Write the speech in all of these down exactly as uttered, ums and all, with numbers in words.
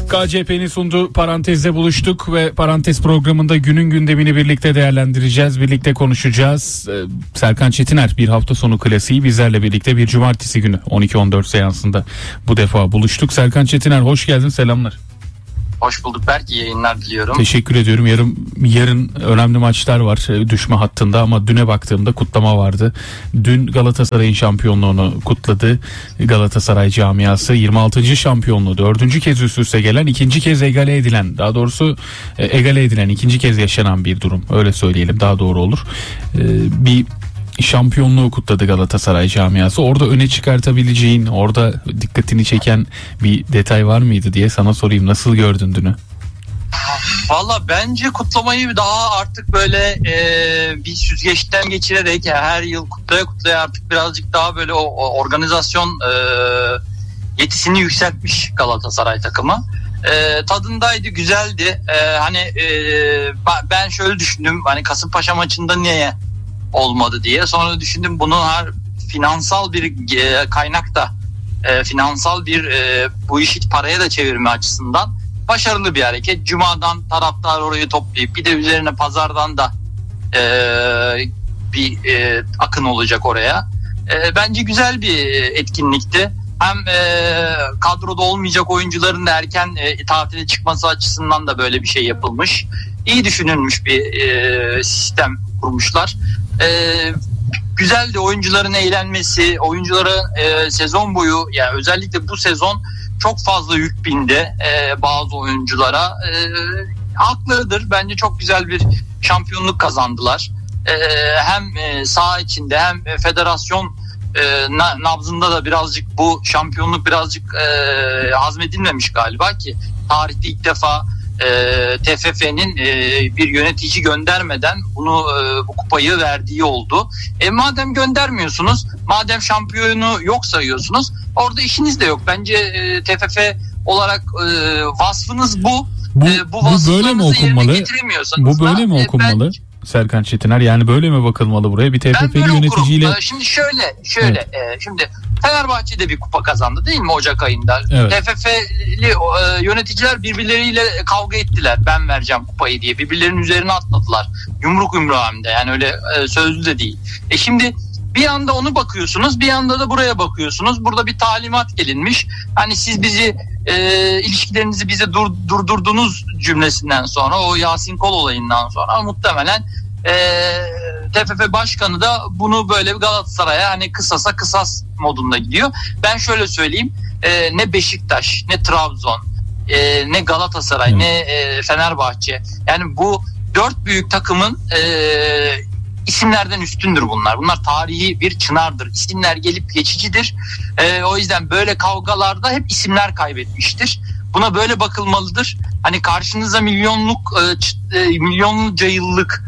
K C P'nin sunduğu Parantez'de buluştuk ve Parantez programında günün gündemini birlikte değerlendireceğiz, birlikte konuşacağız. Ee, Serkan Çetiner bir hafta sonu klasiği bizlerle birlikte bir cumartesi günü on iki on dört seansında bu defa buluştuk. Serkan Çetiner hoş geldin, selamlar. Hoş bulduk Berk, iyi yayınlar diliyorum. Teşekkür ediyorum. Yarın, yarın önemli maçlar var düşme hattında ama düne baktığımda kutlama vardı. Dün Galatasaray'ın şampiyonluğunu kutladı Galatasaray camiası. yirmi altıncı şampiyonluğu, dördüncü kez üst üste gelen, ikinci kez egale edilen, daha doğrusu egale edilen, ikinci kez yaşanan bir durum. Öyle söyleyelim, daha doğru olur. Ee, bir şampiyonluğu kutladı Galatasaray camiası. Orada öne çıkartabileceğin, orada dikkatini çeken bir detay var mıydı diye sana sorayım. Nasıl gördün dünü? Valla bence kutlamayı daha artık böyle e, bir süzgeçten geçirerek yani her yıl kutlaya kutlaya artık birazcık daha böyle o, o organizasyon e, yetisini yükseltmiş Galatasaray takımı. E, tadındaydı, güzeldi. E, hani e, ben şöyle düşündüm, hani Kasımpaşa maçında niye olmadı diye. Sonra düşündüm, bunun her finansal bir e, kaynak da e, finansal bir e, bu işi paraya da çevirme açısından başarılı bir hareket. Cuma'dan taraftar orayı toplayıp bir de üzerine pazardan da e, bir e, akın olacak oraya. E, bence güzel bir etkinlikti. Hem e, kadroda olmayacak oyuncuların da erken e, tatile çıkması açısından da böyle bir şey yapılmış. İyi düşünülmüş bir e, sistem kurmuşlar. Ee, güzeldi oyuncuların eğlenmesi, oyunculara e, sezon boyu, yani özellikle bu sezon çok fazla yük bindi e, bazı oyunculara. E, haklıdır, bence çok güzel bir şampiyonluk kazandılar. E, hem e, saha içinde hem e, federasyon e, nabzında da birazcık bu şampiyonluk birazcık e, hazmedilmemiş galiba ki tarihte ilk defa E, T F F'nin e, bir yönetici göndermeden bunu e, bu kupayı verdiği oldu. E, madem göndermiyorsunuz, madem şampiyonu yok sayıyorsunuz, orada işiniz de yok. Bence e, T F F olarak e, vasfınız bu. Bu, e, bu, bu böyle mi okunmalı? Bu böyle mi okunmalı? E, ben, Serkan Çetiner, yani böyle mi bakılmalı buraya? Bir T F F'li yöneticiyle. Okurum. Şimdi şöyle, şöyle. Evet. E, şimdi Fenerbahçe'de bir kupa kazandı değil mi Ocak ayında? Evet. T F F'li e, yöneticiler birbirleriyle kavga ettiler. Ben vereceğim kupayı diye. Birbirlerinin üzerine atladılar. Yumruk yumruğa hem de. Yani öyle e, sözlü de değil. E şimdi bir anda onu bakıyorsunuz, bir anda da buraya bakıyorsunuz. Burada bir talimat gelinmiş. Hani siz bizi e, ilişkilerinizi bize dur, durdurdunuz cümlesinden sonra, o Yasin Kol olayından sonra muhtemelen e, T F F başkanı da bunu böyle Galatasaray'a hani kısasa kısas modunda gidiyor. Ben şöyle söyleyeyim, e, ne Beşiktaş, ne Trabzon, e, ne Galatasaray, hmm. ne e, Fenerbahçe, yani bu dört büyük takımın e, isimlerden üstündür bunlar. Bunlar tarihi bir çınardır. İsimler gelip geçicidir. E, o yüzden böyle kavgalarda hep isimler kaybetmiştir. Buna böyle bakılmalıdır. Hani karşınıza milyonluk, e, milyonluca yıllık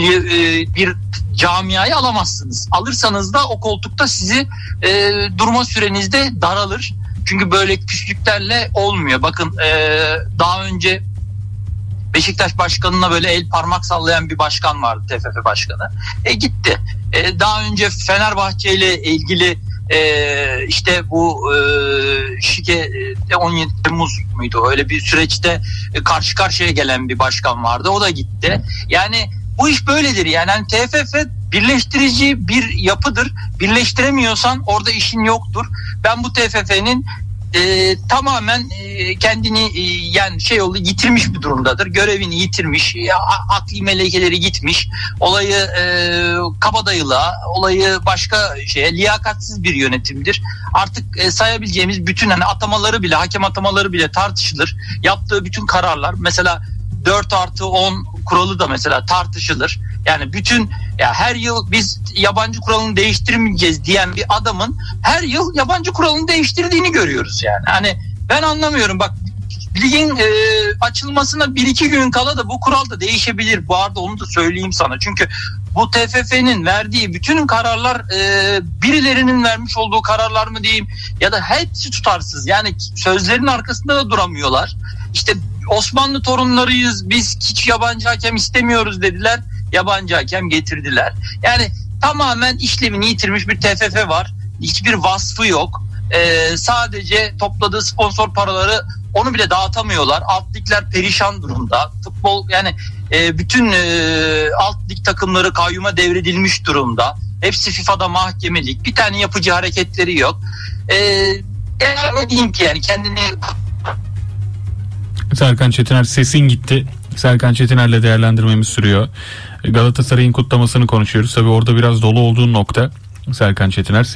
bir camiayı alamazsınız. Alırsanız da o koltukta sizi e, durma sürenizde daralır. Çünkü böyle küslüklerle olmuyor. Bakın e, daha önce Beşiktaş başkanına böyle el parmak sallayan bir başkan vardı, T F F başkanı. E gitti. E, daha önce Fenerbahçe ile ilgili e, işte bu e, şike e, on yedi Temmuz muydu? Öyle bir süreçte e, karşı karşıya gelen bir başkan vardı. O da gitti. Yani bu iş böyledir. Yani hani T F F birleştirici bir yapıdır. Birleştiremiyorsan orada işin yoktur. Ben bu T F F'nin e, tamamen e, kendini e, yani şey oldu, yitirmiş bir durumdadır. Görevini yitirmiş, akli melekeleri gitmiş. Olayı e, kabadayılığa, olayı başka şeye, liyakatsiz bir yönetimdir. Artık e, sayabileceğimiz bütün hani atamaları bile, hakem atamaları bile tartışılır. Yaptığı bütün kararlar, mesela dört artı on kuralı da mesela tartışılır. Yani bütün, ya her yıl biz yabancı kuralını değiştirmeyeceğiz diyen bir adamın her yıl yabancı kuralını değiştirdiğini görüyoruz yani. Hani ben anlamıyorum, bak ligin e, açılmasına bir iki gün kala da bu kural da değişebilir. Bu arada onu da söyleyeyim sana. Çünkü bu T F F'nin verdiği bütün kararlar e, birilerinin vermiş olduğu kararlar mı diyeyim, ya da hepsi tutarsız. Yani sözlerin arkasında da duramıyorlar. İşte Osmanlı torunlarıyız, biz hiç yabancı hakem istemiyoruz dediler. Yabancı hakem getirdiler. Yani tamamen işlevini yitirmiş bir T F F var. Hiçbir vasfı yok. e, sadece topladığı sponsor paraları onu bile dağıtamıyorlar. Alt ligler perişan durumda. Futbol yani e, bütün e, alt lig takımları kayyuma devredilmiş durumda. Hepsi FIFA'da mahkemelik. Bir tane yapıcı hareketleri yok. E, yani ne diyeyim ki yani kendini... Serkan Çetiner sesin gitti. Serkan Çetiner'le değerlendirmemiz sürüyor. Galatasaray'ın kutlamasını konuşuyoruz. Tabii orada biraz dolu olduğu nokta Serkan Çetiner.